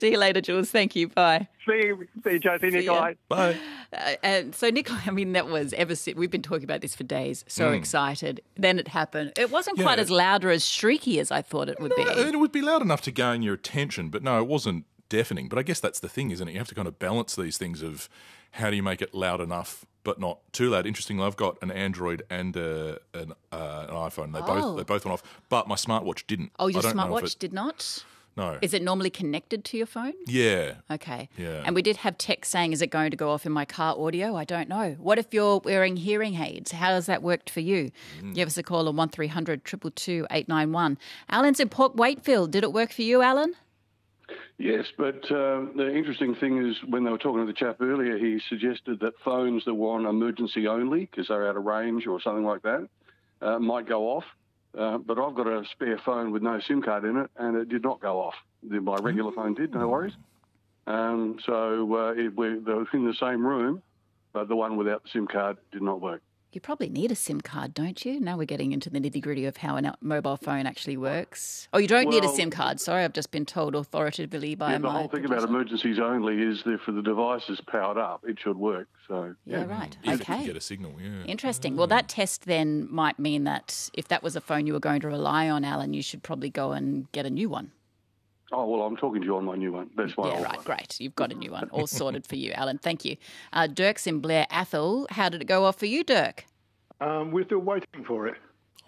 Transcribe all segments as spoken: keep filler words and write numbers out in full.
See you later, Jules. Thank you. Bye. See you, see you, Joe. See you, Nikolai. Bye. Uh, and so, Nikolai, I mean, that was ever since we've been talking about this for days. So mm. excited. Then it happened. It wasn't yeah. quite as loud or as shrieky as I thought it would no, be. It would be loud enough to gain your attention, but no, it wasn't deafening. But I guess that's the thing, isn't it? You have to kind of balance these things of how do you make it loud enough but not too loud. Interestingly, I've got an Android and a, an, uh, an iPhone. They oh. both they both went off, but my smartwatch didn't. Oh, your smartwatch it, did not? No. Is it normally connected to your phone? Yeah. Okay. Yeah. And we did have text saying, is it going to go off in my car audio? I don't know. What if you're wearing hearing aids? How has that worked for you? Mm. Give us a call on one three hundred two two two eight nine one. Alan's in Port Wakefield. Did it work for you, Alan? Yes, but uh, the interesting thing is when they were talking to the chap earlier, he suggested that phones that were on emergency only, because they're out of range or something like that, uh, might go off. Uh, but I've got a spare phone with no SIM card in it, and it did not go off. My regular phone did, no worries. Um, so uh, it, we, they were in the same room, but the one without the SIM card did not work. You probably need a SIM card, don't you? Now we're getting into the nitty-gritty of how a mobile phone actually works. Oh, you don't well, need a SIM card. Sorry, I've just been told authoritatively by yeah, my the whole thing producer. about emergencies only is that for the devices powered up, it should work. So Yeah, yeah. right. If okay. you can get a signal, yeah. Interesting. Well, that test then might mean that if that was a phone you were going to rely on, Alan, you should probably go and get a new one. Oh, well, I'm talking to you on my new one. That's why. Yeah, right, one. Great. You've got a new one. All sorted for you, Alan. Thank you. Uh, Dirk's in Blair Athol. How did it go off for you, Dirk? Um, we're still waiting for it.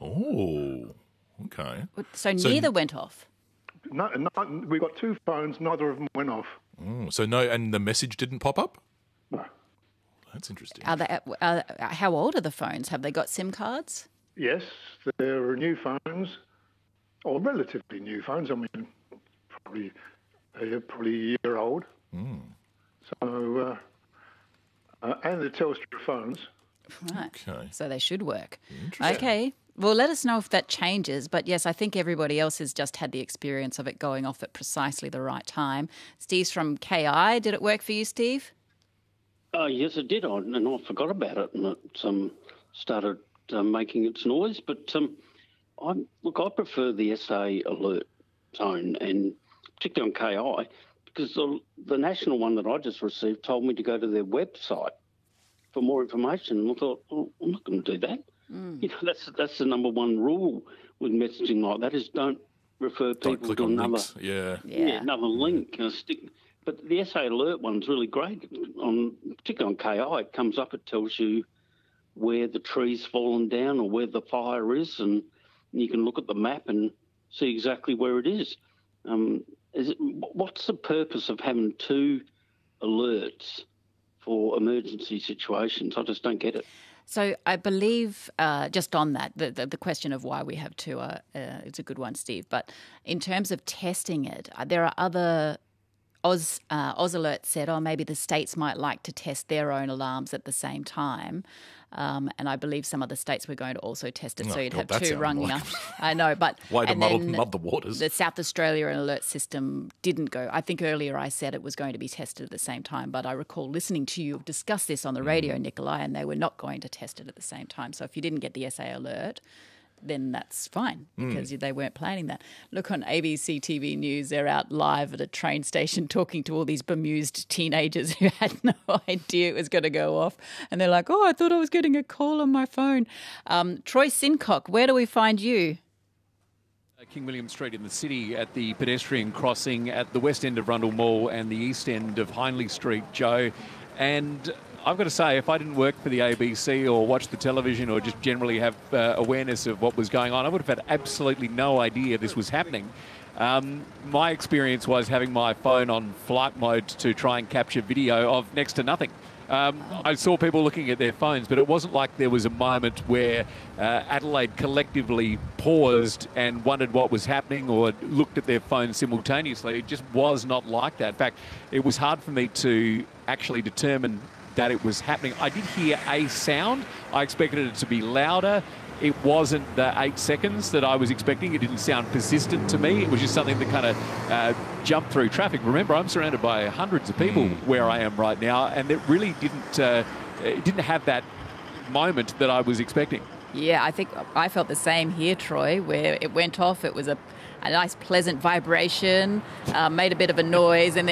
Oh, okay. So, So- neither went off? No, no, we got two phones. Neither of them went off. Oh, so no, and the message didn't pop up? No. That's interesting. Are they, uh, how old are the phones? Have they got SIM cards? Yes, there are new phones, or relatively new phones. I mean, probably they're probably a year old. Mm. So, uh, uh, and the Telstra phones. Right. Okay. So they should work. Interesting. Okay. Well, let us know if that changes. But yes, I think everybody else has just had the experience of it going off at precisely the right time. Steve's from K I. Did it work for you, Steve? Uh, yes, it did. I, and I forgot about it, and it um, started uh, making its noise. But um, I look, I prefer the S A alert tone, and particularly on K I, because the, the national one that I just received told me to go to their website for more information. And I thought, well, I'm not going to do that. Mm. You know, that's that's the number one rule with messaging like that is don't refer people Don't click to on another links. Yeah. Yeah. yeah another link. Uh, stick. But the S A alert one's really great. On particularly on K I, it comes up. It tells you where the tree's fallen down or where the fire is, and you can look at the map and see exactly where it is. Um, is it, what's the purpose of having two alerts for emergency situations? I just don't get it. So I believe, uh, just on that, the, the, the question of why we have two, uh, uh, it's a good one, Steve. But in terms of testing it, uh, there are other... Oz, uh, Oz Alert said, oh, maybe the states might like to test their own alarms at the same time. Um, and I believe some other states were going to also test it, Oh, so you'd God, have that two sounded rung like- enough. I know, but... Way to and muddle, then mud the waters. The South Australia alert system didn't go. I think earlier I said it was going to be tested at the same time, but I recall listening to you discuss this on the radio, Nikolai, and they were not going to test it at the same time. So if you didn't get the S A alert, then that's fine because mm. they weren't planning that. Look on A B C T V News, they're out live at a train station talking to all these bemused teenagers who had no idea it was going to go off. And they're like, oh, I thought I was getting a call on my phone. Um, Troy Sincock, where do we find you? King William Street in the city at the pedestrian crossing at the west end of Rundle Mall and the east end of Hindley Street, Joe. And I've got to say, if I didn't work for the A B C or watch the television or just generally have uh, awareness of what was going on, I would have had absolutely no idea this was happening. Um, my experience was having my phone on flight mode to try and capture video of next to nothing. Um, I saw people looking at their phones, but it wasn't like there was a moment where uh, Adelaide collectively paused and wondered what was happening or looked at their phones simultaneously. It just was not like that. In fact, it was hard for me to actually determine that it was happening. I did hear a sound. I expected it to be louder. It wasn't the eight seconds that I was expecting. It didn't sound persistent to me. It was just something that kind of uh, jumped through traffic. Remember, I'm surrounded by hundreds of people mm. where I am right now, and it really didn't uh, it didn't have that moment that I was expecting. Yeah, I think I felt the same here, Troy, where it went off. It was a a nice pleasant vibration, uh, made a bit of a noise, and then